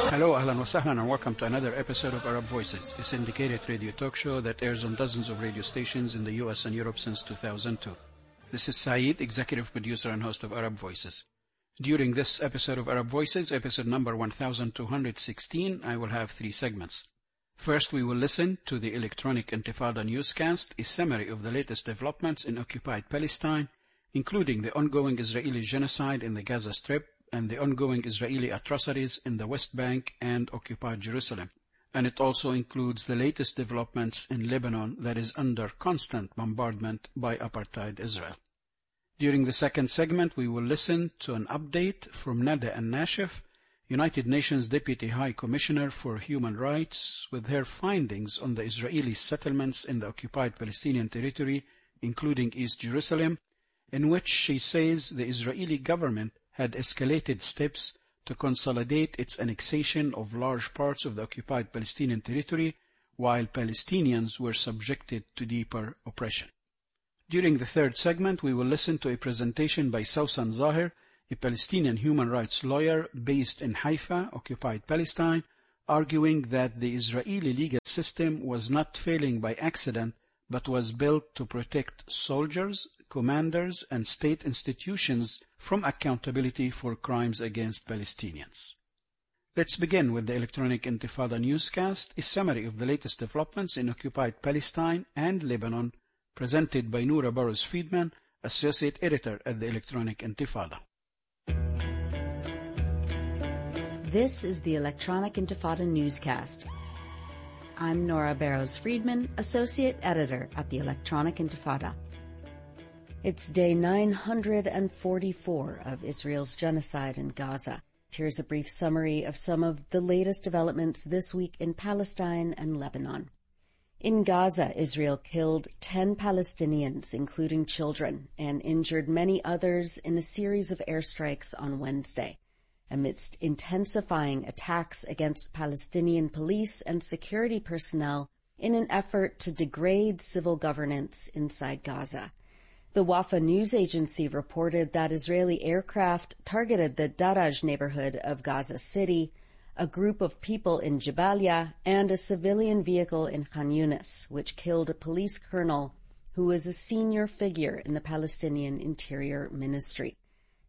Hello, ahlan wa sahlan, and welcome to another episode of Arab Voices, a syndicated radio talk show that airs on dozens of radio stations in the US and Europe since 2002. This is Saeed, executive producer and host of Arab Voices. During this episode of Arab Voices, episode number 1216, I will have three segments. First, we will listen to the Electronic Intifada newscast, a summary of the latest developments in occupied Palestine, including the ongoing Israeli genocide in the Gaza Strip and the ongoing Israeli atrocities in the West Bank and occupied Jerusalem. And it also includes the latest developments in Lebanon that is under constant bombardment by apartheid Israel. During the second segment, we will listen to an update from Nada Al-Nashif, United Nations Deputy High Commissioner for Human Rights, with her findings on the Israeli settlements in the occupied Palestinian territory, including East Jerusalem, in which she says the Israeli government had escalated steps to consolidate its annexation of large parts of the occupied Palestinian territory, while Palestinians were subjected to deeper oppression. During the third segment, we will listen to a presentation by Sawsan Zahir, a Palestinian human rights lawyer based in Haifa, occupied Palestine, arguing that the Israeli legal system was not failing by accident, but was built to protect soldiers, commanders, and state institutions from accountability for crimes against Palestinians. Let's begin with the Electronic Intifada newscast, a summary of the latest developments in occupied Palestine and Lebanon, presented by Noura Burrows-Friedman, Associate Editor at the Electronic Intifada. This is the Electronic Intifada newscast. I'm Noura Burrows-Friedman, Associate Editor at the Electronic Intifada. It's day 944 of Israel's genocide in Gaza. Here's a brief summary of some of the latest developments this week in Palestine and Lebanon. In Gaza, Israel killed 10 Palestinians, including children, and injured many others in a series of airstrikes on Wednesday, amidst intensifying attacks against Palestinian police and security personnel in an effort to degrade civil governance inside Gaza. The Wafa news agency reported that Israeli aircraft targeted the Daraj neighborhood of Gaza City, a group of people in Jabalia, and a civilian vehicle in Khan Yunis, which killed a police colonel who was a senior figure in the Palestinian Interior Ministry.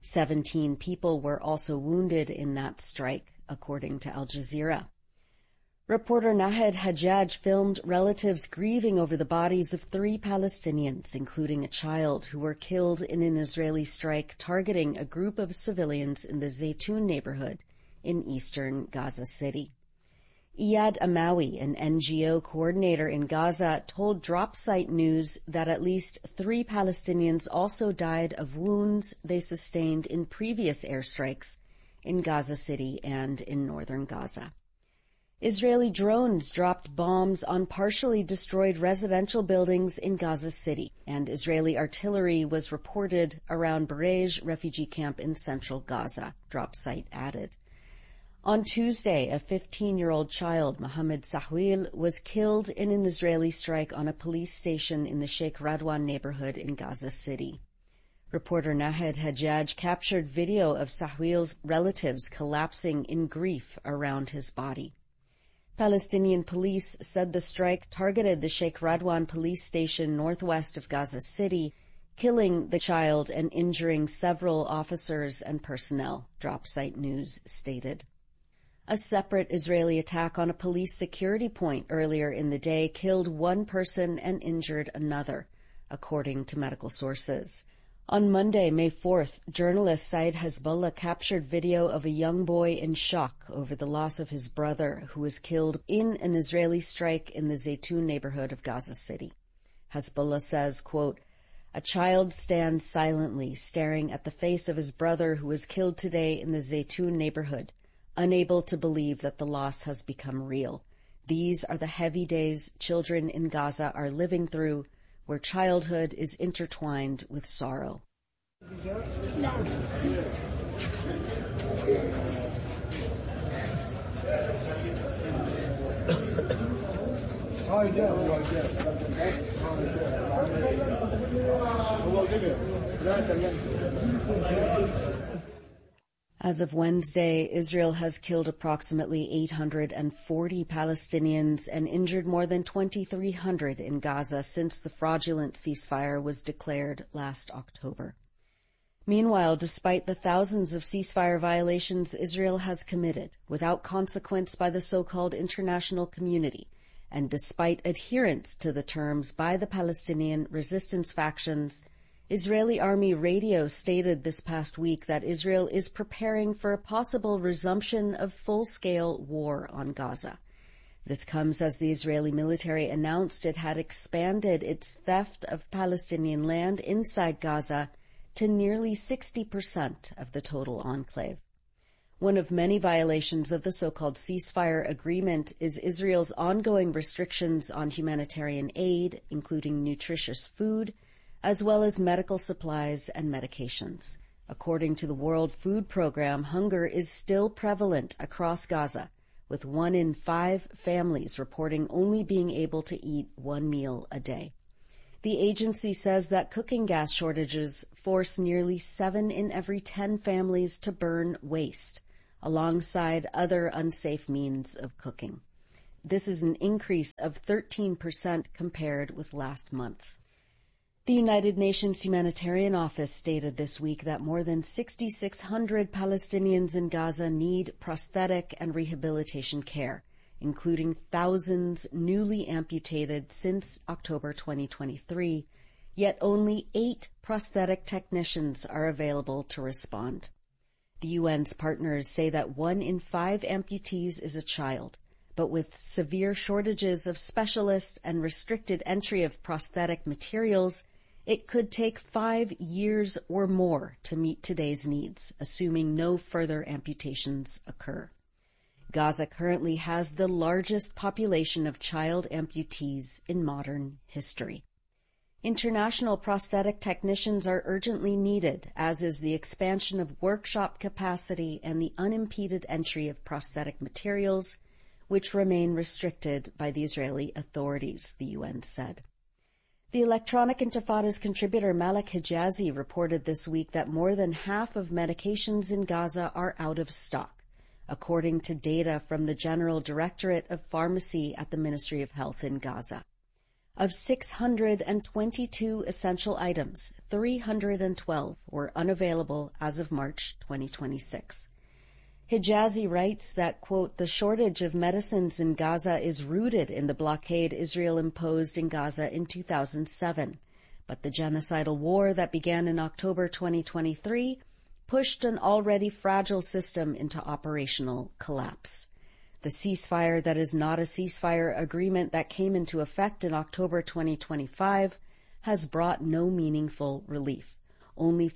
17 people were also wounded in that strike, according to Al Jazeera. Reporter Nahed Hajjaj filmed relatives grieving over the bodies of 3 Palestinians, including a child, who were killed in an Israeli strike targeting a group of civilians in the Zaytun neighborhood in eastern Gaza City. Iyad Amawi, an NGO coordinator in Gaza, told Dropsite News that at least 3 Palestinians also died of wounds they sustained in previous airstrikes in Gaza City and in northern Gaza. Israeli drones dropped bombs on partially destroyed residential buildings in Gaza City, and Israeli artillery was reported around Barej refugee camp in central Gaza, Dropsite added. On Tuesday, a 15-year-old child, Mohammed Sahwil, was killed in an Israeli strike on a police station in the Sheikh Radwan neighborhood in Gaza City. Reporter Nahed Hajjaj captured video of Sahwil's relatives collapsing in grief around his body. Palestinian police said the strike targeted the Sheikh Radwan police station northwest of Gaza City, killing the child and injuring several officers and personnel, Dropsite News stated. A separate Israeli attack on a police security point earlier in the day killed 1 person and injured another, according to medical sources. On Monday, May 4th, journalist Said Hezbollah captured video of a young boy in shock over the loss of his brother, who was killed in an Israeli strike in the Zaytun neighborhood of Gaza City. Hezbollah says, quote, "A child stands silently staring at the face of his brother who was killed today in the Zaytun neighborhood, unable to believe that the loss has become real. These are the heavy days children in Gaza are living through, where childhood is intertwined with sorrow." As of Wednesday, Israel has killed approximately 840 Palestinians and injured more than 2,300 in Gaza since the fraudulent ceasefire was declared last October. Meanwhile, despite the thousands of ceasefire violations Israel has committed without consequence by the so-called international community, and despite adherence to the terms by the Palestinian resistance factions, Israeli Army radio stated this past week that Israel is preparing for a possible resumption of full-scale war on Gaza. This comes as the Israeli military announced it had expanded its theft of Palestinian land inside Gaza to nearly 60% of the total enclave. One of many violations of the so-called ceasefire agreement is Israel's ongoing restrictions on humanitarian aid, including nutritious food, as well as medical supplies and medications. According to the World Food Program, hunger is still prevalent across Gaza, with 1 in 5 families reporting only being able to eat 1 meal a day. The agency says that cooking gas shortages force nearly 7 in every 10 families to burn waste, alongside other unsafe means of cooking. This is an increase of 13% compared with last month. The United Nations Humanitarian Office stated this week that more than 6,600 Palestinians in Gaza need prosthetic and rehabilitation care, including thousands newly amputated since October 2023, yet only 8 prosthetic technicians are available to respond. The UN's partners say that 1 in 5 amputees is a child, but with severe shortages of specialists and restricted entry of prosthetic materials, it could take 5 years or more to meet today's needs, assuming no further amputations occur. Gaza currently has the largest population of child amputees in modern history. International prosthetic technicians are urgently needed, as is the expansion of workshop capacity and the unimpeded entry of prosthetic materials, which remain restricted by the Israeli authorities, the UN said. The Electronic Intifada's contributor Malak Hijazi reported this week that more than half of medications in Gaza are out of stock, according to data from the General Directorate of Pharmacy at the Ministry of Health in Gaza. Of 622 essential items, 312 were unavailable as of March 2026. Hijazi writes that, quote, the shortage of medicines in Gaza is rooted in the blockade Israel imposed in Gaza in 2007, but the genocidal war that began in October 2023 pushed an already fragile system into operational collapse. The ceasefire that is not a ceasefire agreement that came into effect in October 2025 has brought no meaningful relief. Only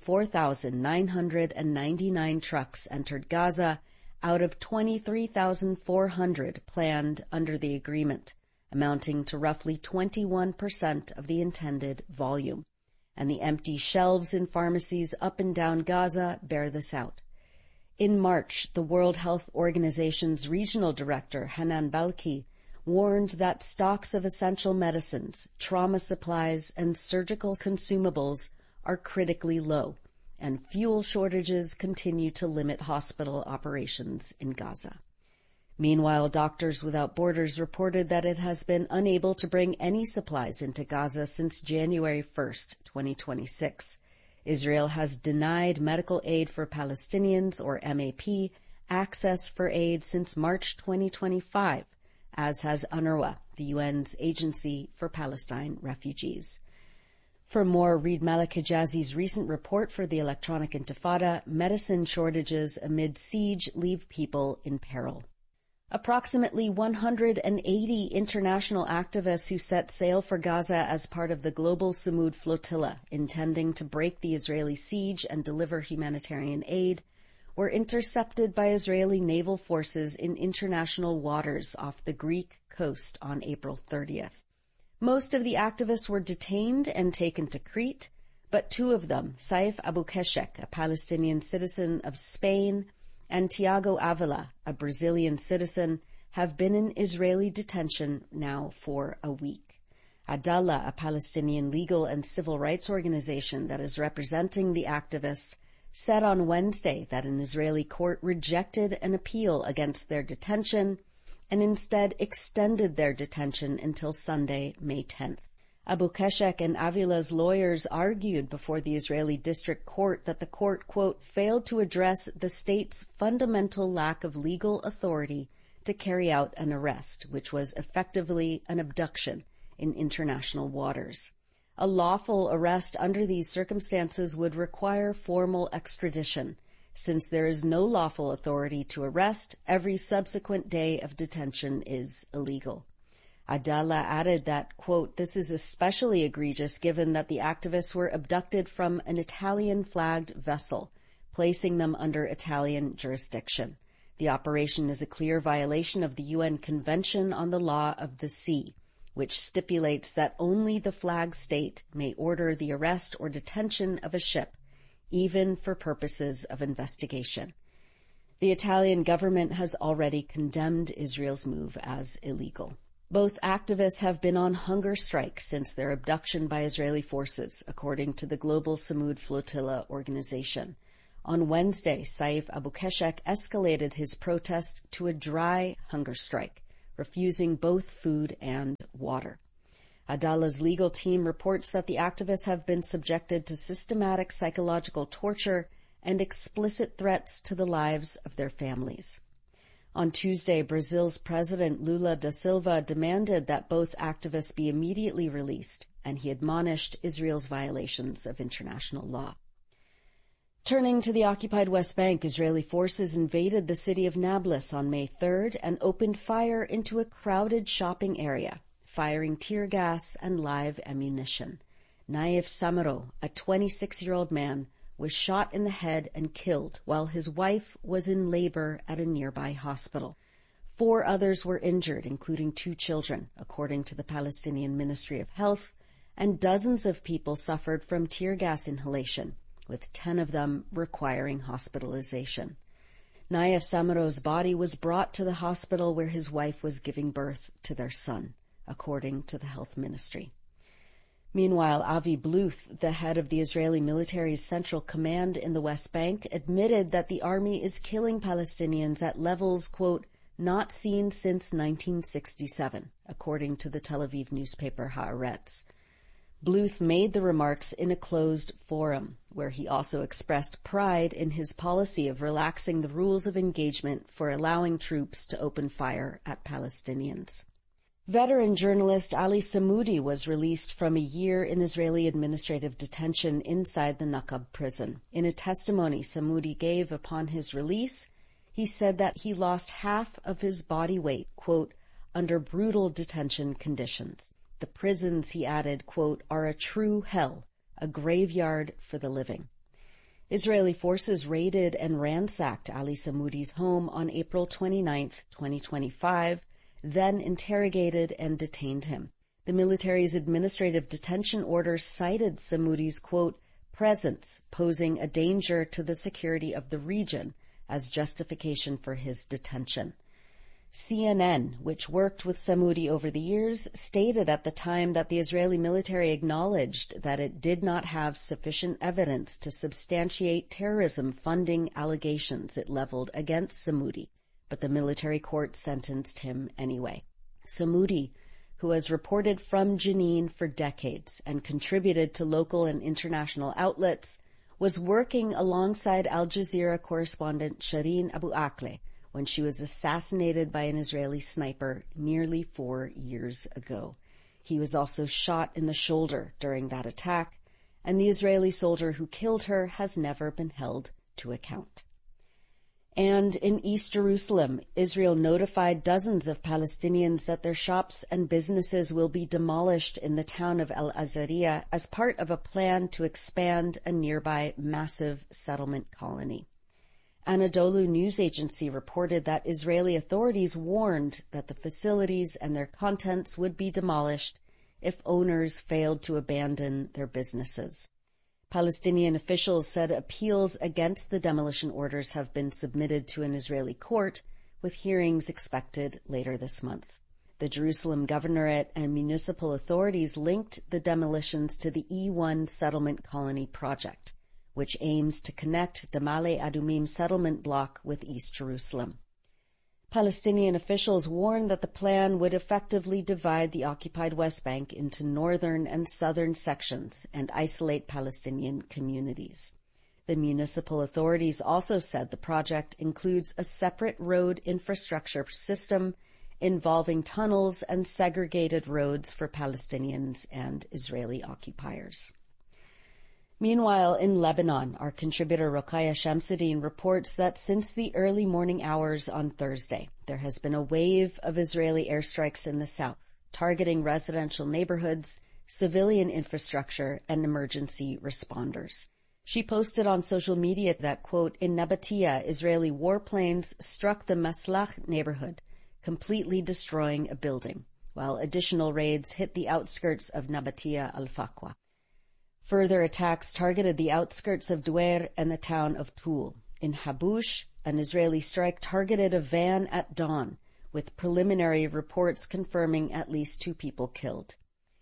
4,999 trucks entered Gaza out of 23,400 planned under the agreement, amounting to roughly 21% of the intended volume. And the empty shelves in pharmacies up and down Gaza bear this out. In March, the World Health Organization's regional director, Hanan Balki, warned that stocks of essential medicines, trauma supplies, and surgical consumables are critically low, and fuel shortages continue to limit hospital operations in Gaza. Meanwhile, Doctors Without Borders reported that it has been unable to bring any supplies into Gaza since January 1st, 2026. Israel has denied medical aid for Palestinians, or MAP, access for aid since March 2025, as has UNRWA, the UN's Agency for Palestine Refugees. For more, read Malak Hijazi's recent report for the Electronic Intifada, Medicine Shortages Amid Siege Leave People in Peril. Approximately 180 international activists who set sail for Gaza as part of the Global Samud Flotilla, intending to break the Israeli siege and deliver humanitarian aid, were intercepted by Israeli naval forces in international waters off the Greek coast on April 30th. Most of the activists were detained and taken to Crete, but 2 of them, Saif Abu Keshek, a Palestinian citizen of Spain, and Tiago Avila, a Brazilian citizen, have been in Israeli detention now for a week. Adallah, a Palestinian legal and civil rights organization that is representing the activists, said on Wednesday that an Israeli court rejected an appeal against their detention and instead extended their detention until Sunday, May 10th. Abu Keshek and Avila's lawyers argued before the Israeli district court that the court, quote, failed to address the state's fundamental lack of legal authority to carry out an arrest, which was effectively an abduction in international waters. A lawful arrest under these circumstances would require formal extradition. Since there is no lawful authority to arrest, every subsequent day of detention is illegal. Adallah added that, quote, this is especially egregious given that the activists were abducted from an Italian-flagged vessel, placing them under Italian jurisdiction. The operation is a clear violation of the UN Convention on the Law of the Sea, which stipulates that only the flag state may order the arrest or detention of a ship, even for purposes of investigation. The Italian government has already condemned Israel's move as illegal. Both activists have been on hunger strike since their abduction by Israeli forces, according to the Global Samud Flotilla organization. On Wednesday, Saif Abu Keshek escalated his protest to a dry hunger strike, refusing both food and water. Adallah's legal team reports that the activists have been subjected to systematic psychological torture and explicit threats to the lives of their families. On Tuesday, Brazil's President Lula da Silva demanded that both activists be immediately released, and he admonished Israel's violations of international law. Turning to the occupied West Bank, Israeli forces invaded the city of Nablus on May 3rd and opened fire into a crowded shopping area, firing tear gas and live ammunition. Naif Samaro, a 26-year-old man, was shot in the head and killed while his wife was in labor at a nearby hospital. 4 others were injured, including 2 children, according to the Palestinian Ministry of Health, and dozens of people suffered from tear gas inhalation, with 10 of them requiring hospitalization. Naif Samaro's body was brought to the hospital where his wife was giving birth to their son, according to the health ministry. Meanwhile, Avi Bluth, the head of the Israeli military's central command in the West Bank, admitted that the army is killing Palestinians at levels, quote, not seen since 1967, according to the Tel Aviv newspaper Haaretz. Bluth made the remarks in a closed forum, where he also expressed pride in his policy of relaxing the rules of engagement for allowing troops to open fire at Palestinians. Veteran journalist Ali Samoudi was released from a year in Israeli administrative detention inside the Naqab prison. In a testimony Samoudi gave upon his release, he said that he lost half of his body weight, quote, under brutal detention conditions. The prisons, he added, quote, are a true hell, a graveyard for the living. Israeli forces raided and ransacked Ali Samoudi's home on April 29, 2025, then interrogated and detained him. The military's administrative detention order cited Samoudi's, quote, presence posing a danger to the security of the region as justification for his detention. CNN, which worked with Samoudi over the years, stated at the time that the Israeli military acknowledged that it did not have sufficient evidence to substantiate terrorism funding allegations it leveled against Samoudi, but the military court sentenced him anyway. Samoudi, who has reported from Jenin for decades and contributed to local and international outlets, was working alongside Al Jazeera correspondent Shireen Abu Akleh when she was assassinated by an Israeli sniper nearly 4 years ago. He was also shot in the shoulder during that attack, and the Israeli soldier who killed her has never been held to account. And in East Jerusalem, Israel notified dozens of Palestinians that their shops and businesses will be demolished in the town of El Azariya as part of a plan to expand a nearby massive settlement colony. Anadolu news agency reported that Israeli authorities warned that the facilities and their contents would be demolished if owners failed to abandon their businesses. Palestinian officials said appeals against the demolition orders have been submitted to an Israeli court, with hearings expected later this month. The Jerusalem governorate and municipal authorities linked the demolitions to the E1 settlement colony project, which aims to connect the Ma'ale Adumim settlement block with East Jerusalem. Palestinian officials warn that the plan would effectively divide the occupied West Bank into northern and southern sections and isolate Palestinian communities. The municipal authorities also said the project includes a separate road infrastructure system involving tunnels and segregated roads for Palestinians and Israeli occupiers. Meanwhile, in Lebanon, our contributor Rokhaya Shamsuddin reports that since the early morning hours on Thursday, there has been a wave of Israeli airstrikes in the south, targeting residential neighborhoods, civilian infrastructure, and emergency responders. She posted on social media that, quote, in Nabatea, Israeli warplanes struck the Maslach neighborhood, completely destroying a building, while additional raids hit the outskirts of Nabatea al-Faqwa. Further attacks targeted the outskirts of Duer and the town of Toul. In Habush, an Israeli strike targeted a van at dawn, with preliminary reports confirming at least 2 people killed.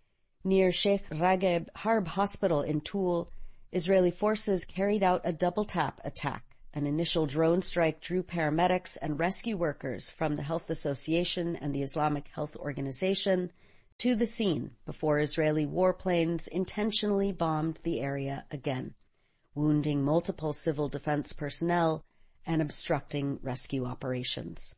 Near Sheikh Rageb Harb Hospital in Toul, Israeli forces carried out a double-tap attack. An initial drone strike drew paramedics and rescue workers from the Health Association and the Islamic Health Organization to the scene before Israeli warplanes intentionally bombed the area again, wounding multiple civil defense personnel and obstructing rescue operations.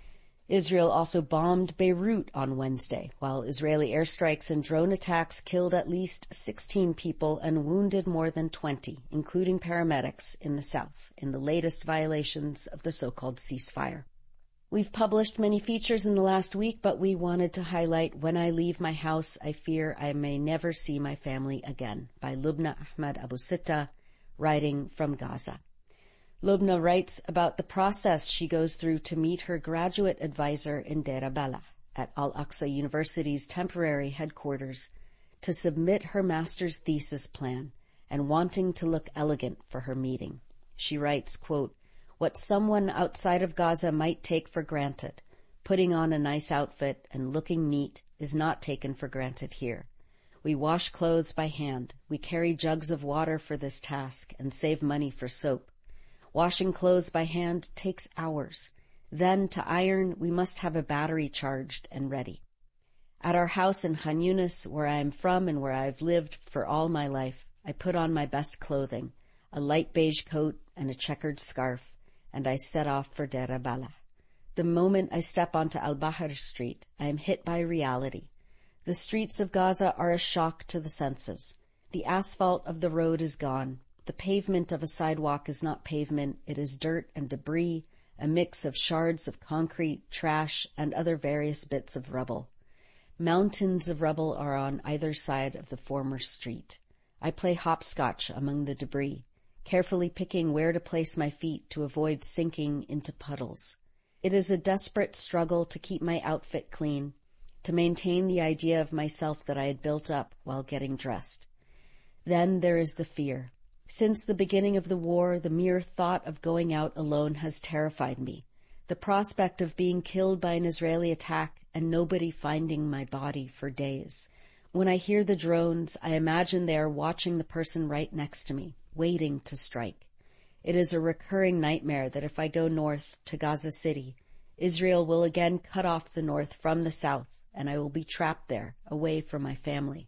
Israel also bombed Beirut on Wednesday, while Israeli airstrikes and drone attacks killed at least 16 people and wounded more than 20, including paramedics in the south, in the latest violations of the so-called ceasefire. We've published many features in the last week, but we wanted to highlight When I Leave My House, I Fear I May Never See My Family Again by Lubna Ahmad Abu Sitta, writing from Gaza. Lubna writes about the process she goes through to meet her graduate advisor in Deir Balah at Al-Aqsa University's temporary headquarters to submit her master's thesis plan and wanting to look elegant for her meeting. She writes, quote, what someone outside of Gaza might take for granted, putting on a nice outfit and looking neat, is not taken for granted here. We wash clothes by hand. We carry jugs of water for this task and save money for soap. Washing clothes by hand takes hours. Then, to iron, we must have a battery charged and ready. At our house in Khan Yunis, where I am from and where I've lived for all my life, I put on my best clothing, a light beige coat and a checkered scarf, and I set off for Deir Balah. The moment I step onto Al-Bahr Street, I am hit by reality. The streets of Gaza are a shock to the senses. The asphalt of the road is gone. The pavement of a sidewalk is not pavement, it is dirt and debris, a mix of shards of concrete, trash, and other various bits of rubble. Mountains of rubble are on either side of the former street. I play hopscotch among the debris, carefully picking where to place my feet to avoid sinking into puddles. It is a desperate struggle to keep my outfit clean, to maintain the idea of myself that I had built up while getting dressed. Then there is the fear. Since the beginning of the war, the mere thought of going out alone has terrified me. The prospect of being killed by an Israeli attack and nobody finding my body for days. When I hear the drones, I imagine they are watching the person right next to me, waiting to strike. It is a recurring nightmare that if I go north to Gaza City, Israel will again cut off the north from the south, and I will be trapped there, away from my family.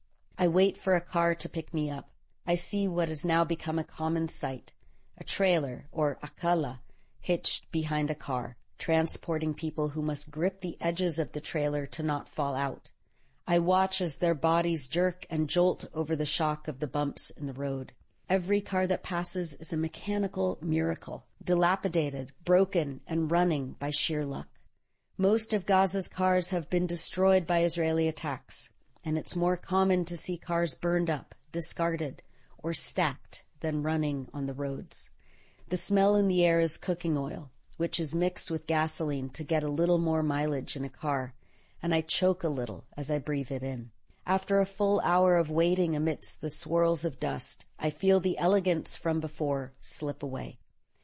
I wait for a car to pick me up. I see what has now become a common sight, a trailer, or akala, hitched behind a car, transporting people who must grip the edges of the trailer to not fall out. I watch as their bodies jerk and jolt over the shock of the bumps in the road. Every car that passes is a mechanical miracle, dilapidated, broken, and running by sheer luck. Most of Gaza's cars have been destroyed by Israeli attacks, and it's more common to see cars burned up, discarded, or stacked than running on the roads. The smell in the air is cooking oil, which is mixed with gasoline to get a little more mileage in a car, and I choke a little as I breathe it in. After a full hour of waiting amidst the swirls of dust, I feel the elegance from before slip away.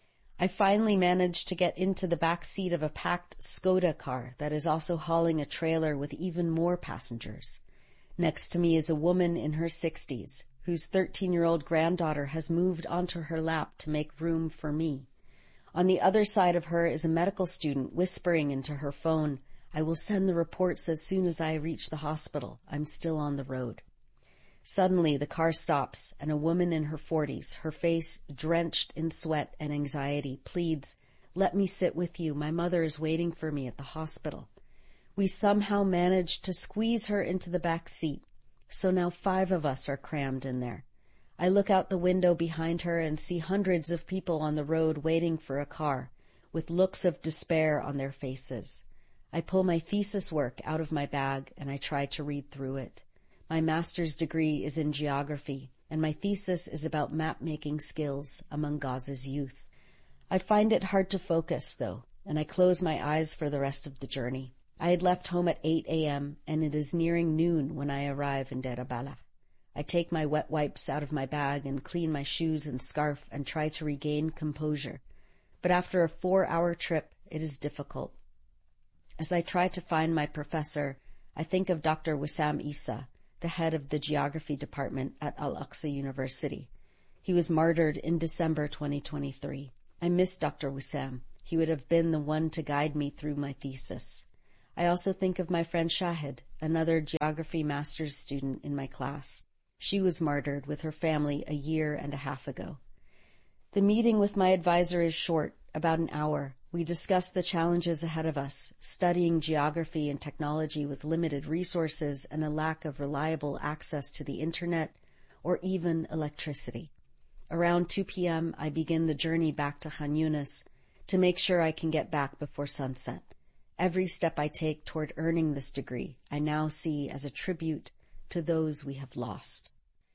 I finally manage to get into the back seat of a packed Skoda car that is also hauling a trailer with even more passengers. Next to me is a woman in her 60s, whose 13-year-old granddaughter has moved onto her lap to make room for me. On the other side of her is a medical student whispering into her phone, "I will send the reports as soon as I reach the hospital. I'm still on the road." Suddenly, the car stops, and a woman in her 40s, her face drenched in sweat and anxiety, pleads, "Let me sit with you. My mother is waiting for me at the hospital." We somehow managed to squeeze her into the back seat, so now 5 of us are crammed in there. I look out the window behind her and see hundreds of people on the road waiting for a car, with looks of despair on their faces. I pull my thesis work out of my bag and I try to read through it. My master's degree is in geography, and my thesis is about map-making skills among Gaza's youth. I find it hard to focus, though, and I close my eyes for the rest of the journey. I had left home at 8 a.m., and it is nearing noon when I arrive in Deir Balah. I take my wet wipes out of my bag and clean my shoes and scarf and try to regain composure. But after a 4-hour trip, it is difficult. As I try to find my professor, I think of Dr. Wissam Issa, the head of the geography department at Al-Aqsa University. He was martyred in December 2023. I miss Dr. Wissam. He would have been the one to guide me through my thesis. I also think of my friend Shahid, another geography master's student in my class. She was martyred with her family a year and a half ago. The meeting with my advisor is short, about an hour. We discuss the challenges ahead of us, studying geography and technology with limited resources and a lack of reliable access to the internet or even electricity. Around 2 p.m., I begin the journey back to Khan Yunis to make sure I can get back before sunset. Every step I take toward earning this degree, I now see as a tribute to those we have lost.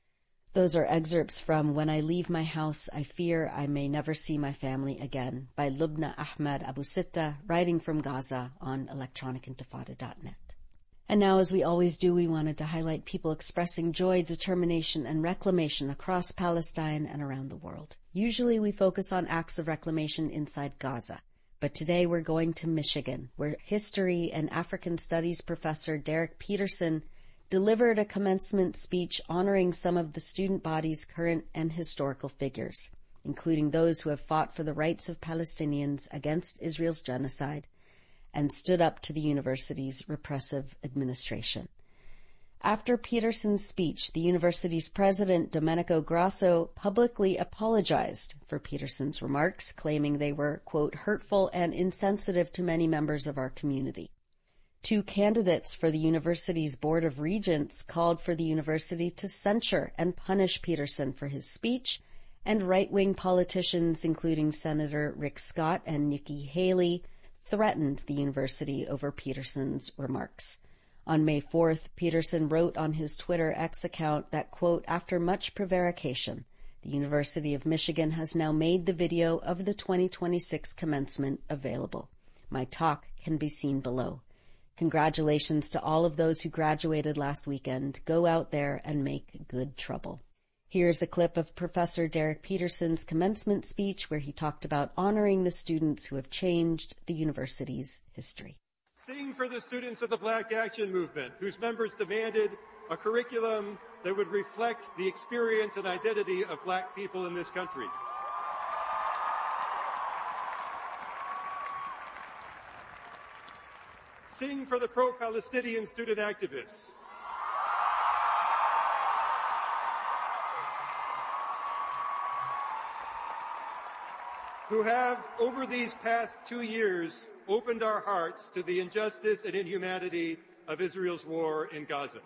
Those are excerpts from When I Leave My House, I Fear I May Never See My Family Again by Lubna Ahmed Abu Sitta, writing from Gaza on electronicintifada.net. And now, as we always do, we wanted to highlight people expressing joy, determination, and reclamation across Palestine and around the world. Usually we focus on acts of reclamation inside Gaza, but today we're going to Michigan, where history and African studies professor Derek Peterson delivered a commencement speech honoring some of the student body's current and historical figures, including those who have fought for the rights of Palestinians against Israel's genocide and stood up to the university's repressive administration. After Peterson's speech, the university's president, Domenico Grasso, publicly apologized for Peterson's remarks, claiming they were, quote, hurtful and insensitive to many members of our community. 2 candidates for the university's Board of Regents called for the university to censure and punish Peterson for his speech, and right-wing politicians, including Senator Rick Scott and Nikki Haley, threatened the university over Peterson's remarks. On May 4th, Peterson wrote on his Twitter X account that, quote, after much prevarication, the University of Michigan has now made the video of the 2026 commencement available. My talk can be seen below. Congratulations to all of those who graduated last weekend. Go out there and make good trouble. Here's a clip of Professor Derek Peterson's commencement speech where he talked about honoring the students who have changed the university's history. Sing for the students of the Black Action Movement, whose members demanded a curriculum that would reflect the experience and identity of Black people in this country. Sing for the pro-Palestinian student activists who have, over these past 2 years, opened our hearts to the injustice and inhumanity of Israel's war in Gaza.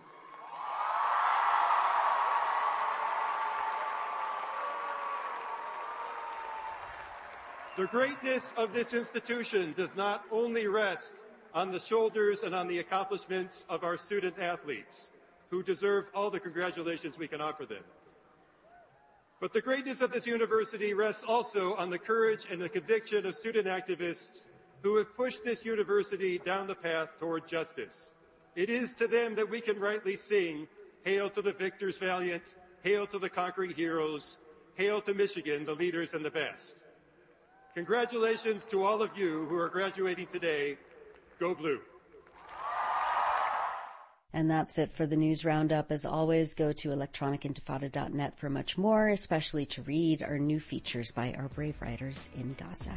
The greatness of this institution does not only rest on the shoulders and on the accomplishments of our student athletes, who deserve all the congratulations we can offer them. But the greatness of this university rests also on the courage and the conviction of student activists who have pushed this university down the path toward justice. It is to them that we can rightly sing, hail to the victors valiant, hail to the conquering heroes, hail to Michigan, the leaders and the best. Congratulations to all of you who are graduating today. Go Blue. And that's it for the news roundup. As always, go to electronicintifada.net for much more, especially to read our new features by our brave writers in Gaza.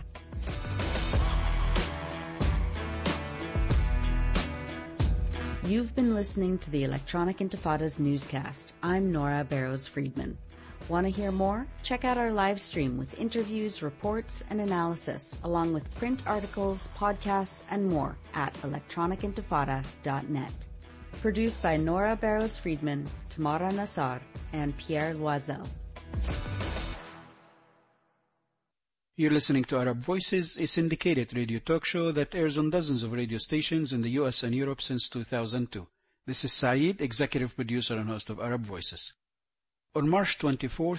You've been listening to the Electronic Intifada's newscast. I'm Nora Barrows-Friedman. Want to hear more? Check out our live stream with interviews, reports, and analysis, along with print articles, podcasts, and more at electronicintifada.net. Produced by Nora Barrows-Friedman, Tamara Nassar, and Pierre Loisel. You're listening to Arab Voices, a syndicated radio talk show that airs on dozens of radio stations in the US and Europe since 2002. This is Saeed, executive producer and host of Arab Voices. On March 24,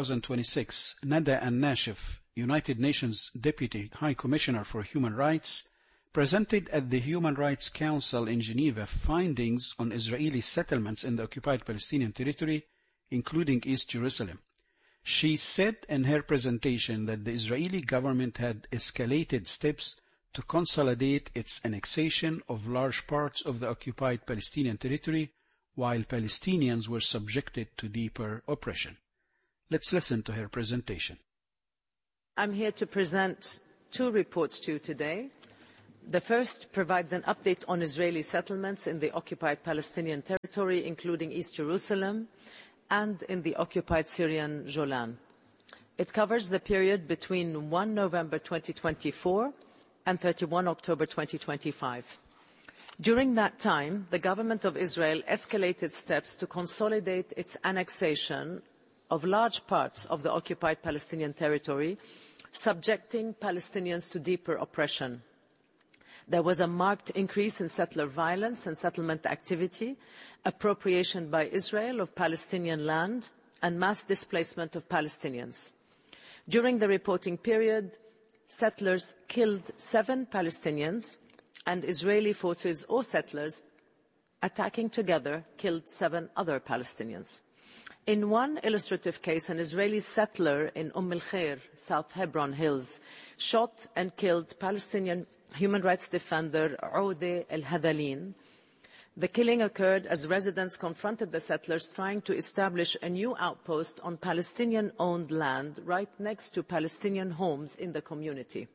2026, Nada Al-Nashif, United Nations Deputy High Commissioner for Human Rights, presented at the Human Rights Council in Geneva findings on Israeli settlements in the occupied Palestinian territory, including East Jerusalem. She said in her presentation that the Israeli government had escalated steps to consolidate its annexation of large parts of the occupied Palestinian territory, while Palestinians were subjected to deeper oppression. Let's listen to her presentation. I'm here to present two reports to you today. The first provides an update on Israeli settlements in the occupied Palestinian territory, including East Jerusalem, and in the occupied Syrian Golan. It covers the period between 1 November 2024 and 31 October 2025. During that time, the government of Israel escalated steps to consolidate its annexation of large parts of the occupied Palestinian territory, subjecting Palestinians to deeper oppression. There was a marked increase in settler violence and settlement activity, appropriation by Israel of Palestinian land, and mass displacement of Palestinians. During the reporting period, settlers killed 7 Palestinians, and Israeli forces or settlers attacking together killed 7 other Palestinians. In one illustrative case, an Israeli settler in al-Khair, South Hebron Hills, shot and killed Palestinian human rights defender Oudeh El-Hadalin. The killing occurred as residents confronted the settlers trying to establish a new outpost on Palestinian-owned land right next to Palestinian homes in the community.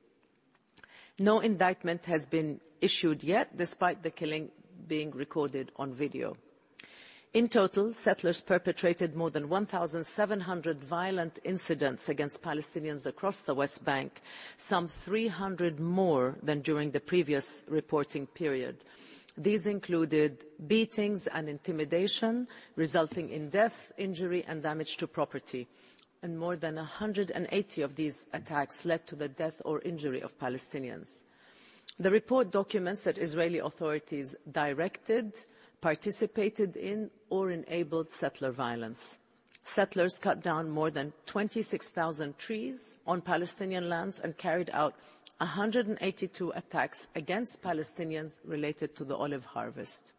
No indictment has been issued yet, despite the killing being recorded on video. In total, settlers perpetrated more than 1,700 violent incidents against Palestinians across the West Bank, some 300 more than during the previous reporting period. These included beatings and intimidation, resulting in death, injury, and damage to property. And more than 180 of these attacks led to the death or injury of Palestinians. The report documents that Israeli authorities directed, participated in, or enabled settler violence. Settlers cut down more than 26,000 trees on Palestinian lands and carried out 182 attacks against Palestinians related to the olive harvest.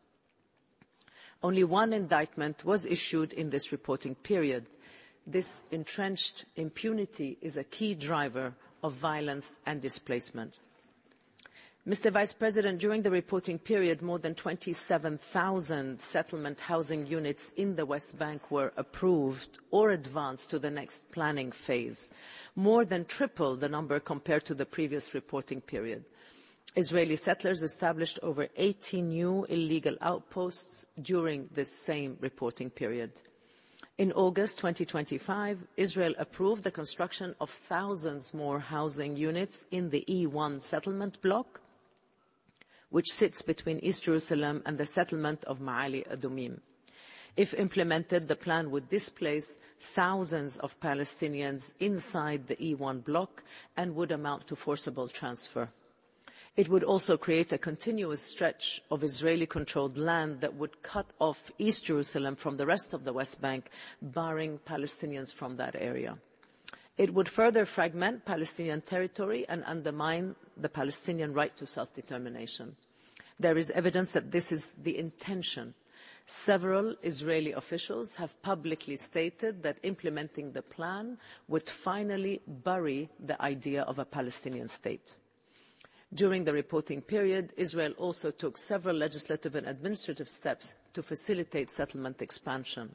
Only one indictment was issued in this reporting period. This entrenched impunity is a key driver of violence and displacement. Mr. Vice President, during the reporting period, more than 27,000 settlement housing units in the West Bank were approved or advanced to the next planning phase, more than triple the number compared to the previous reporting period. Israeli settlers established over 80 new illegal outposts during this same reporting period. In August 2025, Israel approved the construction of thousands more housing units in the E1 settlement block, which sits between East Jerusalem and the settlement of Ma'ali Adumim. If implemented, the plan would displace thousands of Palestinians inside the E1 block and would amount to forcible transfer. It would also create a continuous stretch of Israeli-controlled land that would cut off East Jerusalem from the rest of the West Bank, barring Palestinians from that area. It would further fragment Palestinian territory and undermine the Palestinian right to self-determination. There is evidence that this is the intention. Several Israeli officials have publicly stated that implementing the plan would finally bury the idea of a Palestinian state. During the reporting period, Israel also took several legislative and administrative steps to facilitate settlement expansion.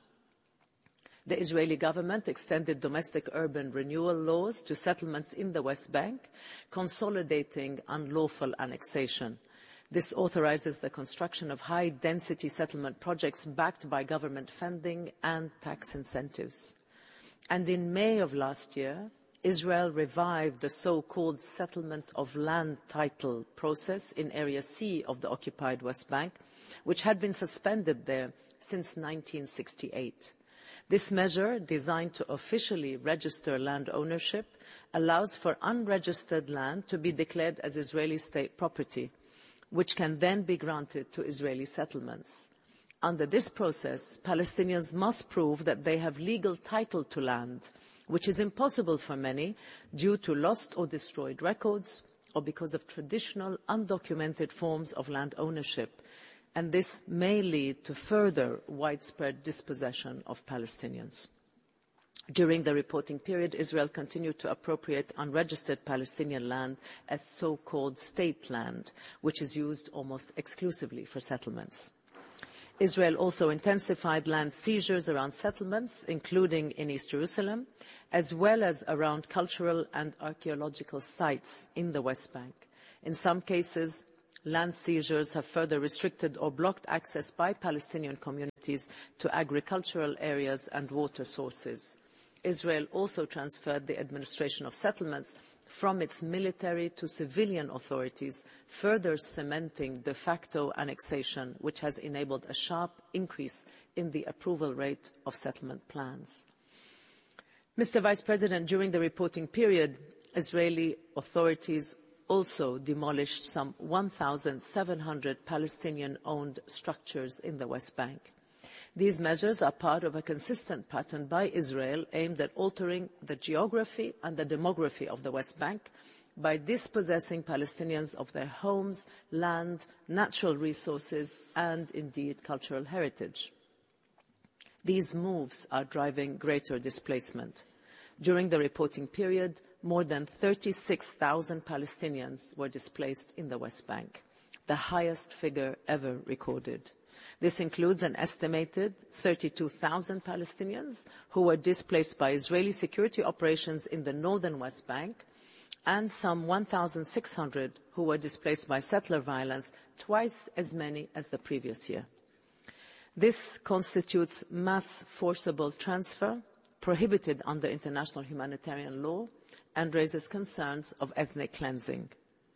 The Israeli government extended domestic urban renewal laws to settlements in the West Bank, consolidating unlawful annexation. This authorizes the construction of high-density settlement projects backed by government funding and tax incentives. And in May of last year, Israel revived the so-called settlement of land title process in Area C of the occupied West Bank, which had been suspended there since 1968. This measure, designed to officially register land ownership, allows for unregistered land to be declared as Israeli state property, which can then be granted to Israeli settlements. Under this process, Palestinians must prove that they have legal title to land, which is impossible for many due to lost or destroyed records or because of traditional undocumented forms of land ownership, and this may lead to further widespread dispossession of Palestinians. During the reporting period, Israel continued to appropriate unregistered Palestinian land as so-called state land, which is used almost exclusively for settlements. Israel also intensified land seizures around settlements, including in East Jerusalem, as well as around cultural and archaeological sites in the West Bank. In some cases, land seizures have further restricted or blocked access by Palestinian communities to agricultural areas and water sources. Israel also transferred the administration of settlements from its military to civilian authorities, further cementing de facto annexation, which has enabled a sharp increase in the approval rate of settlement plans. Mr. Vice President, during the reporting period, Israeli authorities also demolished some 1,700 Palestinian-owned structures in the West Bank. These measures are part of a consistent pattern by Israel aimed at altering the geography and the demography of the West Bank by dispossessing Palestinians of their homes, land, natural resources, and indeed cultural heritage. These moves are driving greater displacement. During the reporting period, more than 36,000 Palestinians were displaced in the West Bank, the highest figure ever recorded. This includes an estimated 32,000 Palestinians who were displaced by Israeli security operations in the northern West Bank and some 1,600 who were displaced by settler violence, twice as many as the previous year. This constitutes mass forcible transfer, prohibited under international humanitarian law, and raises concerns of ethnic cleansing.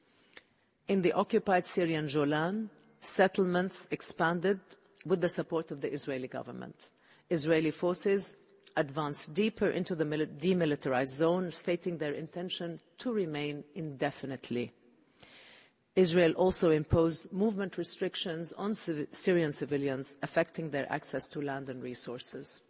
In the occupied Syrian Golan, settlements expanded with the support of the Israeli government. Israeli forces advanced deeper into the demilitarized zone, stating their intention to remain indefinitely. Israel also imposed movement restrictions on Syrian civilians, affecting their access to land and resources.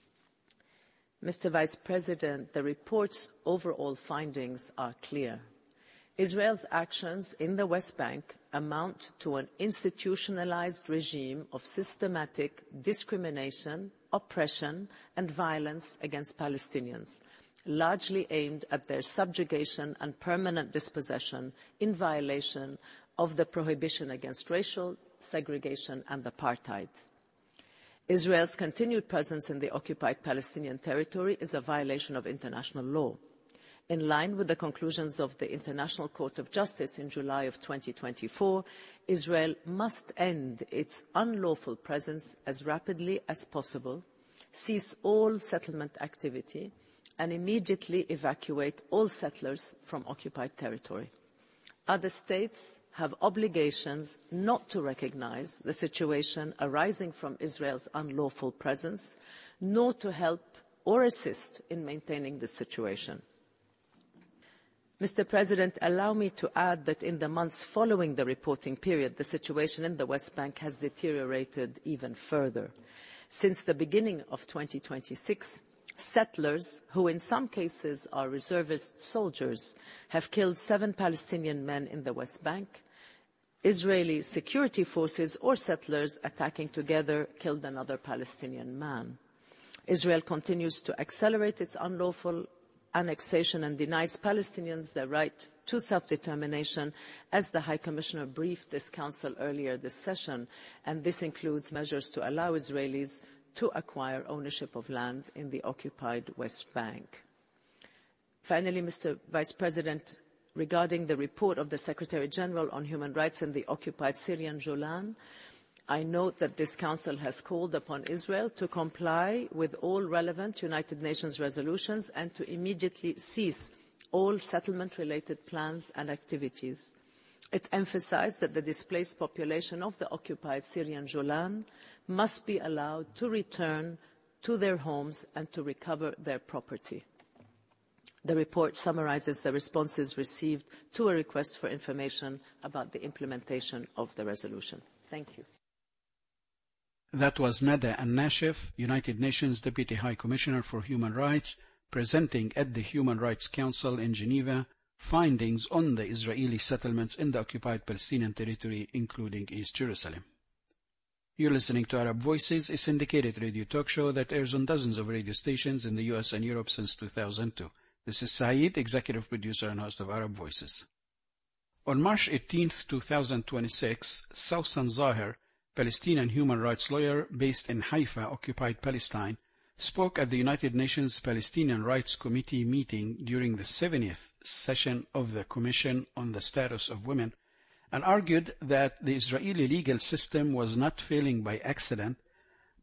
Mr. Vice President, the report's overall findings are clear. Israel's actions in the West Bank amount to an institutionalized regime of systematic discrimination, oppression, and violence against Palestinians, largely aimed at their subjugation and permanent dispossession in violation of the prohibition against racial segregation and apartheid. Israel's continued presence in the occupied Palestinian territory is a violation of international law. In line with the conclusions of the International Court of Justice in July of 2024, Israel must end its unlawful presence as rapidly as possible, cease all settlement activity, and immediately evacuate all settlers from occupied territory. Other states have obligations not to recognize the situation arising from Israel's unlawful presence, nor to help or assist in maintaining the situation. Mr. President, allow me to add that in the months following the reporting period, the situation in the West Bank has deteriorated even further. Since the beginning of 2026, settlers, who in some cases are reservist soldiers, have killed 7 Palestinian men in the West Bank. Israeli security forces or settlers attacking together killed another Palestinian man. Israel continues to accelerate its unlawful annexation and denies Palestinians their right to self-determination, as the High Commissioner briefed this Council earlier this session, and this includes measures to allow Israelis to acquire ownership of land in the occupied West Bank. Finally, Mr. Vice President, regarding the report of the Secretary-General on human rights in the occupied Syrian Golan, I note that this Council has called upon Israel to comply with all relevant United Nations resolutions and to immediately cease all settlement-related plans and activities. It emphasized that the displaced population of the occupied Syrian Golan must be allowed to return to their homes and to recover their property. The report summarizes the responses received to a request for information about the implementation of the resolution. Thank you. That was Nada Al-Nashif, United Nations Deputy High Commissioner for Human Rights, presenting at the Human Rights Council in Geneva findings on the Israeli settlements in the occupied Palestinian territory, including East Jerusalem. You're listening to Arab Voices, a syndicated radio talk show that airs on dozens of radio stations in the US and Europe since 2002. This is Saeed, executive producer and host of Arab Voices. On March 18, 2026, Sausan Zahir, Palestinian human rights lawyer based in Haifa, occupied Palestine, spoke at the United Nations Palestinian Rights Committee meeting during the 70th session of the Commission on the Status of Women, and argued that the Israeli legal system was not failing by accident,